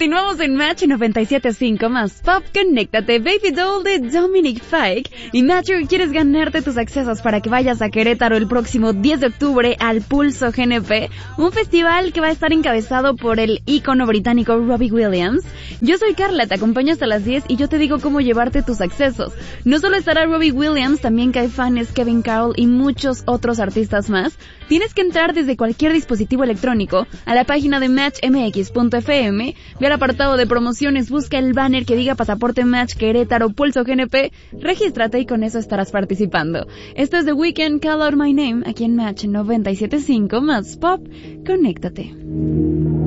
Continuamos en Match 97.5 más Pop. Conéctate, Baby Doll de Dominic Fike. Y Matcher, ¿quieres ganarte tus accesos para que vayas a Querétaro el próximo 10 de octubre al Pulso GNP? Un festival que va a estar encabezado por el ícono británico Robbie Williams. Yo soy Carla, te acompaño hasta las 10 y yo te digo cómo llevarte tus accesos. No solo estará Robbie Williams, también Caifanes, Kevin Carroll y muchos otros artistas más. Tienes que entrar desde cualquier dispositivo electrónico a la página de matchmx.fm, ve al apartado de promociones, busca el banner que diga Pasaporte Match Querétaro Pulso GNP, regístrate y con eso estarás participando. Esto es The Weeknd, Call Out My Name, aquí en Match 97.5 más Pop. Conéctate.